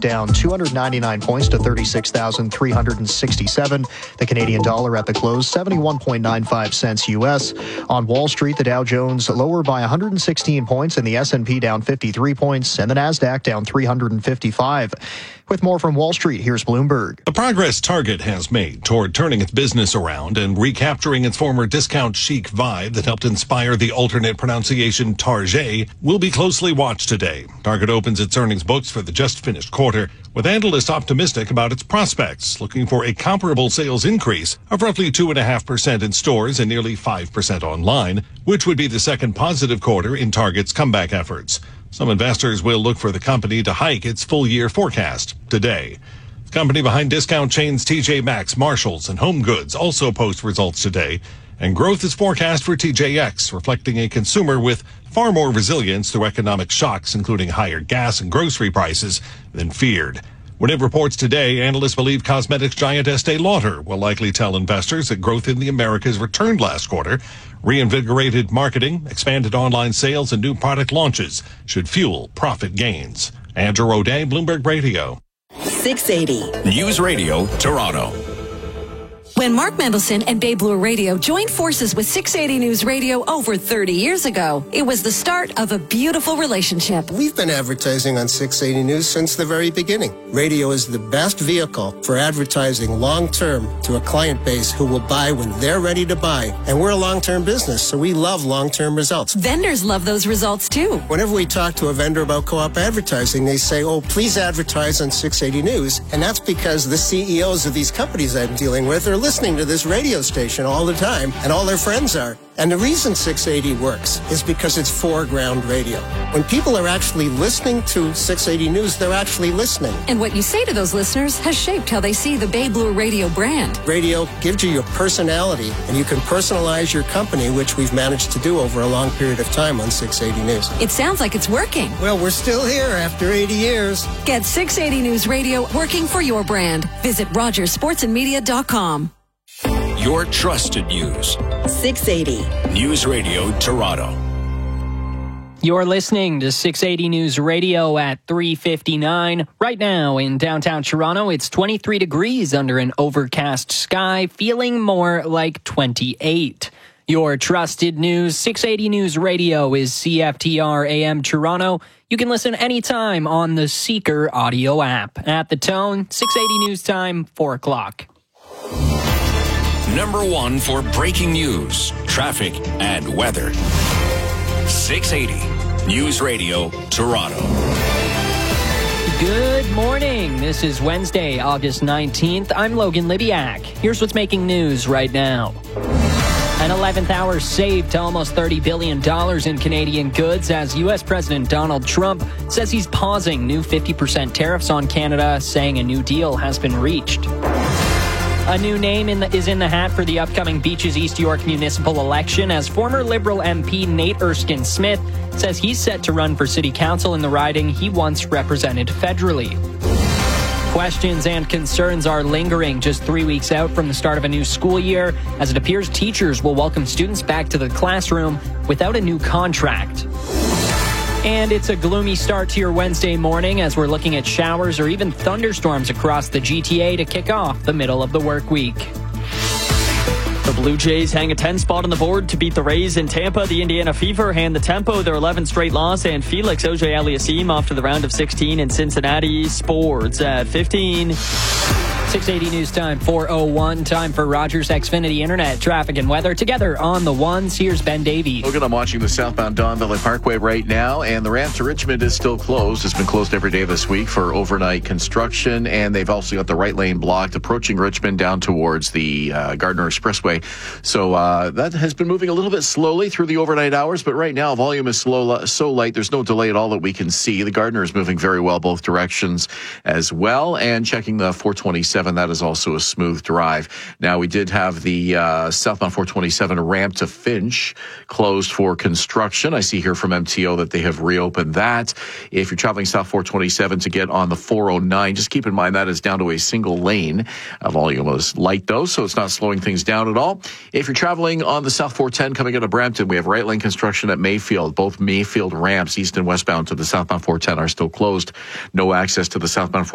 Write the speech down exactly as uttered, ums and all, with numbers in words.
down two hundred ninety-nine points to thirty-six thousand three hundred sixty-seven. The Canadian dollar at the close, seventy-one point nine five cents U S. On Wall Street, the Dow Jones lower by one hundred sixteen points and the S and P down fifty-three points and the Nasdaq down three hundred fifty-five. With more from Wall Street, here's Bloomberg. The progress Target has made toward turning its business around and recapturing its former discount chic vibe that helped inspire the alternate pronunciation Target will be closely watched today. Target opens its earnings books for the just finished quarter, with analysts optimistic about its prospects, looking for a comparable sales increase of roughly two point five percent in stores and nearly five percent online, which would be the second positive quarter in Target's comeback efforts. Some investors will look for the company to hike its full-year forecast today. The company behind discount chains T J Maxx, Marshalls, and Home Goods also post results today, and growth is forecast for T J X, reflecting a consumer with far more resilience through economic shocks, including higher gas and grocery prices, than feared. When it reports today, analysts believe cosmetics giant Estee Lauder will likely tell investors that growth in the Americas returned last quarter. Reinvigorated marketing, expanded online sales, and new product launches should fuel profit gains. Andrew O'Day, Bloomberg Radio. six eighty News Radio, Toronto. When Mark Mendelson and Bay Blue Radio joined forces with six eighty News Radio over thirty years ago, it was the start of a beautiful relationship. We've been advertising on six eighty News since the very beginning. Radio is the best vehicle for advertising long-term to a client base who will buy when they're ready to buy. And we're a long-term business, so we love long-term results. Vendors love those results, too. Whenever we talk to a vendor about co-op advertising, they say, oh, please advertise on six eighty News. And that's because the C E Os of these companies I'm dealing with are listening to this radio station all the time, and all their friends are. And the reason six eighty works is because it's foreground radio. When people are actually listening to six eighty News, they're actually listening. And what you say to those listeners has shaped how they see the Bay Blue Radio brand. Radio gives you your personality, and you can personalize your company, which we've managed to do over a long period of time on six eighty News. It sounds like it's working. Well, we're still here after eighty years. Get six eighty News Radio working for your brand. Visit rogers sports and media dot com. Your trusted news. six eighty News Radio, Toronto. You're listening to six eighty News Radio at three fifty-nine. Right now in downtown Toronto, it's twenty-three degrees under an overcast sky, feeling more like twenty-eight. Your trusted news, six eighty News Radio is C F T R A M Toronto. You can listen anytime on the Seeker audio app. At the tone, six eighty News Time, four o'clock. Number one for breaking news, traffic, and weather. six eighty News Radio, Toronto. Good morning. This is Wednesday, August nineteenth. I'm Logan Libiak. Here's what's making news right now. An eleventh hour saved to almost thirty billion dollars in Canadian goods as U S President Donald Trump says he's pausing new fifty percent tariffs on Canada, saying a new deal has been reached. A new name in the, is in the hat for the upcoming Beaches East York municipal election as former Liberal M P Nate Erskine-Smith says he's set to run for city council in the riding he once represented federally. Questions and concerns are lingering just three weeks out from the start of a new school year, as it appears teachers will welcome students back to the classroom without a new contract. And it's a gloomy start to your Wednesday morning as we're looking at showers or even thunderstorms across the G T A to kick off the middle of the work week. The Blue Jays hang a ten spot on the board to beat the Rays in Tampa. The Indiana Fever hand the Tempo their eleventh straight loss, and Felix Auger-Aliassime off to the round of sixteen in Cincinnati. Sports at fifteen. six eighty News Time, four oh one. Time for Rogers Xfinity Internet, traffic and weather. Together on the ones, here's Ben Davey. Logan, I'm watching the southbound Don Valley Parkway right now, and the ramp to Richmond is still closed. It's been closed every day this week for overnight construction, and they've also got the right lane blocked approaching Richmond down towards the uh, Gardner Expressway. So uh, that has been moving a little bit slowly through the overnight hours, but right now volume is slow, so light. There's no delay at all that we can see. The Gardner is moving very well both directions as well, and checking the four twenty-seven, that is also a smooth drive. Now, we did have the uh, southbound four twenty-seven ramp to Finch closed for construction. I see here from M T O that they have reopened that. If you're traveling south four twenty-seven to get on the four oh nine, just keep in mind that is down to a single lane. Uh, volume is light, though, so it's not slowing things down at all. If you're traveling on the south four ten coming out of Brampton, we have right lane construction at Mayfield. Both Mayfield ramps, east and westbound to the southbound four ten, are still closed. No access to the southbound